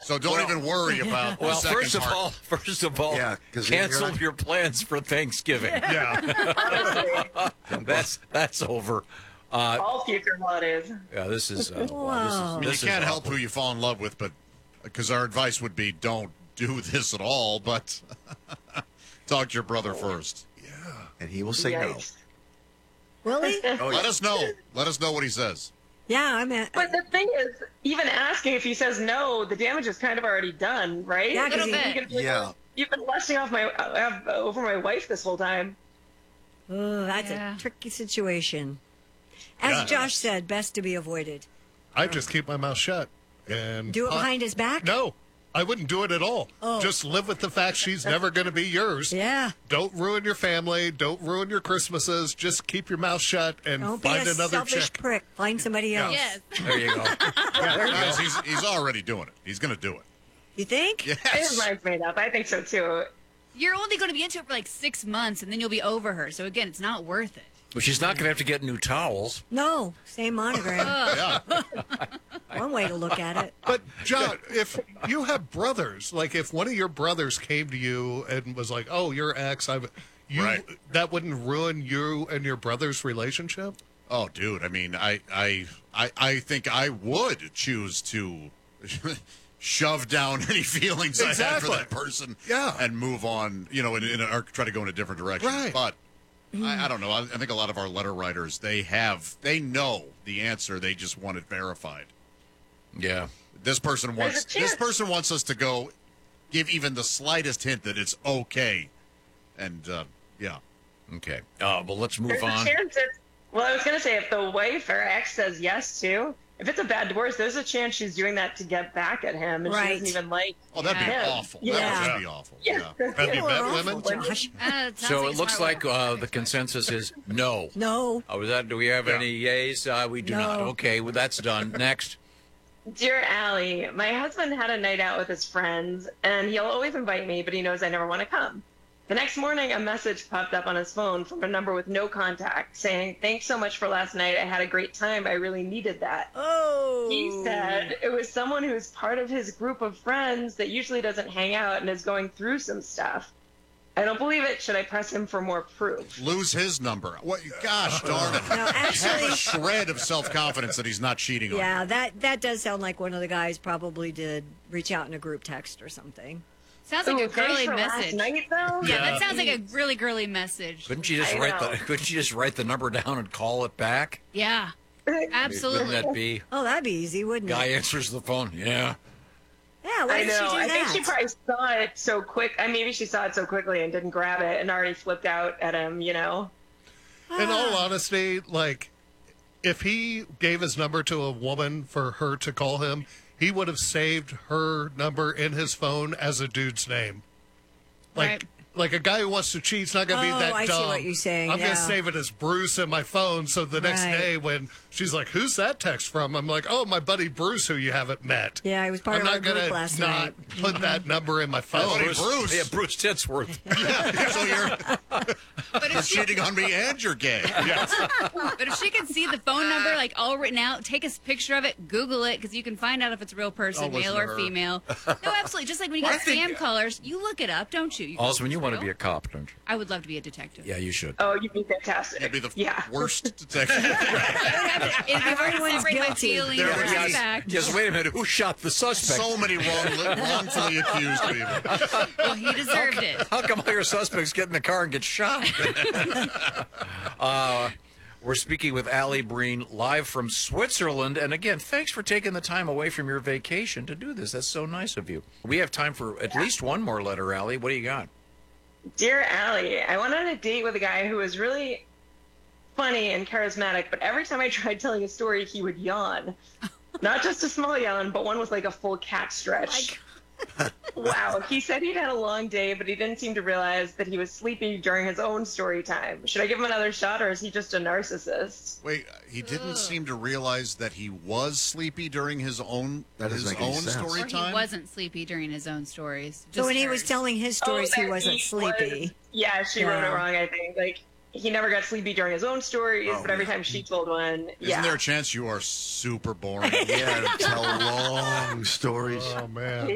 So don't even worry about the second part. First of all, Yeah, cancel your plans for Thanksgiving. Yeah. That's over. All future holidays. Yeah, this is. Wow. You can't help who you fall in love with, but because our advice would be don't do this at all, but talk to your brother first. And he will say Yikes. Will he? Let us know. Let us know what he says. Yeah, I'm at. But the thing is, even asking if he says no, the damage is kind of already done, right? Yeah, 'cause You he- can- Yeah. You've been lusting off over my wife this whole time. Oh, that's Yeah. a tricky situation. As Yeah. Josh said, best to be avoided. I just keep my mouth shut. And Do it behind his back? No, I wouldn't do it at all. Oh. Just live with the fact she's never going to be yours. Yeah. Don't ruin your family. Don't ruin your Christmases. Just keep your mouth shut and Don't be find a another selfish chick. prick. Find somebody else. Yes. There you go. Guys, he's already doing it. He's going to do it. You think? His Yes. mind's made up. I think so too. You're only going to be into it for like 6 months, and then you'll be over her. So again, it's not worth it. Well, she's not going to have to get new towels. No. Same monogram. Yeah. One way to look at it. But, John, if you have brothers, like if one of your brothers came to you and was like, oh, you're ex, Right. that wouldn't ruin you and your brother's relationship? Oh, dude. I mean, I think I would choose to shove down any feelings I had for Exactly. that person, Yeah. and move on. Or try to go in a different direction. Right. But I don't know. I think a lot of our letter writers they know the answer. They just want it verified. Yeah. This person There's wants a chance. us to go give even the slightest hint that it's okay, and yeah. Okay. Well, let's move There's on. a chance that, well, I was going to say, if the wife or ex says yes too, if it's a bad divorce, there's a chance she's doing that to get back at him, and Right. she doesn't even like Oh, that'd be him. awful. Yeah. That would be awful. Yeah. Have you met Awful, women? Josh. Sounds So like it a looks smart like way. the consensus is no. No. Do we have any yays? We do not. No. Okay, well, that's done. Next. Dear Allie, my husband had a night out with his friends, and he'll always invite me, but he knows I never want to come. The next morning, a message popped up on his phone from a number with no contact saying, "Thanks so much for last night. I had a great time. I really needed that." Oh. He said it was someone who's part of his group of friends that usually doesn't hang out and is going through some stuff. I don't believe it. Should I press him for more proof? Lose his number. What? Gosh darn it! No, Have actually, a shred of self-confidence that he's not cheating on you. yeah, that does sound like one of the guys probably did reach out in a group text or something. Sounds like a Ooh, thanks girly for last message. night, though? Yeah, that sounds like a really girly message. Couldn't you just I write know. Couldn't you just write the number down and call it back? Yeah, Wouldn't absolutely. that be? Oh, that'd be easy, wouldn't Guy it? answers the phone. Yeah. Yeah, why I did she do know. I that? think she probably saw it so quick. Maybe she saw it so quickly and didn't grab it and already flipped out at him, In all honesty, like, if he gave his number to a woman for her to call him, he would have saved her number in his phone as a dude's name. Right. Like a guy who wants to cheat's not going to be Oh, that I see dumb. what you're saying, I'm going yeah. to save it as Bruce in my phone, so the next Right. day when she's like, "Who's that text from?" I'm like, "Oh, my buddy Bruce, who you haven't met." Yeah, he was part I'm of our not going group to last not night. put that number in my phone. Buddy Bruce. Yeah, Bruce Titsworth. So you're But if, she, cheating on me and you're gay. but if she could see the phone number like all written out, take a picture of it, Google it, because you can find out if it's a real person, Oh, listen male to or her. female. No, absolutely. Just like when you get spam callers, you look it up, don't you? You go, Also, when you "Is want to this be a real?" cop, don't you? I would love to be a detective. Yeah, you should. Oh, you'd be fantastic. You'd be the yeah. worst detective. It'd be hard to Everyone's separate my guilty. feelings There from was- my fact. Yes, wait a minute. Who shot the suspect? So many wrongfully accused people. Well, he deserved it. How come all your suspects get in the car and get shot? We're speaking with Allie Breen live from Switzerland. And again, thanks for taking the time away from your vacation to do this. That's so nice of you. We have time for at least one more letter, Allie. What do you got? Dear Allie, I went on a date with a guy who was really funny and charismatic, but every time I tried telling a story, he would yawn. Not just a small yawn, but one with like a full cat stretch. Wow. He said he'd had a long day, but he didn't seem to realize that he was sleepy during his own story time. Should I give him another shot, or is he just a narcissist? Wait, he didn't seem to realize that he was sleepy during his own That doesn't make any sense. story Or he time. wasn't sleepy during his own stories. So when he was hers. telling his stories, he that wasn't sleepy. was- yeah, she wrote it Yeah. wrong, I think. Like, he never got sleepy during his own stories, but every time she told one, Isn't there a chance you are super boring? Yeah, to tell long stories. Oh, man.